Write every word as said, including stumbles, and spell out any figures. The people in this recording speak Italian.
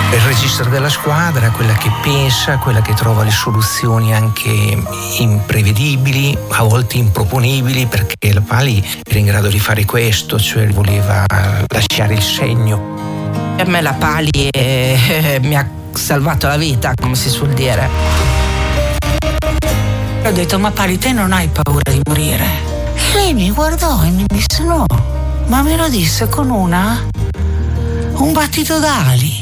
il registro della squadra, quella che pensa, quella che trova le soluzioni anche imprevedibili, a volte improponibili, perché la Pali era in grado di fare questo, cioè voleva lasciare il segno. Per me la Pali eh, mi ha salvato la vita, come si suol dire. Ho detto: ma Pali, te non hai paura di morire? E lei mi guardò e mi disse: no, ma me lo disse con una un battito d'ali.